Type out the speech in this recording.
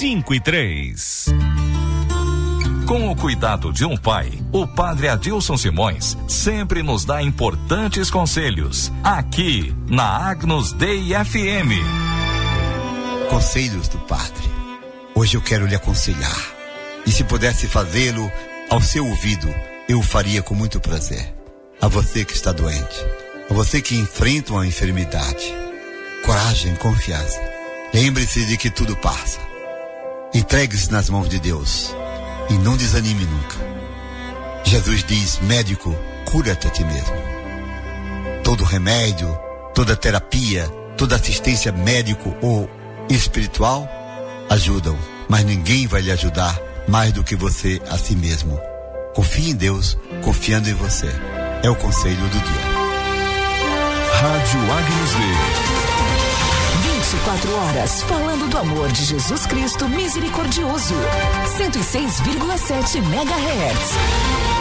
5 e 3. Com o cuidado de um pai, o padre Adilson Simões sempre nos dá importantes conselhos, aqui na Agnus Dei FM. Conselhos do Padre. Hoje eu quero lhe aconselhar, e se pudesse fazê-lo ao seu ouvido, eu o faria com muito prazer. A você que está doente, a você que enfrenta uma enfermidade, coragem, confiança. Lembre-se de que tudo passa. Entregue-se nas mãos de Deus e não desanime nunca. Jesus diz: médico, cura-te a ti mesmo. Todo remédio, toda terapia, toda assistência médico ou espiritual ajudam, mas ninguém vai lhe ajudar mais do que você a si mesmo. Confie em Deus, confiando em você. É o conselho do dia. Rádio Agnus Dei. 24 horas falando do amor de Jesus Cristo misericordioso. 106,7 MHz.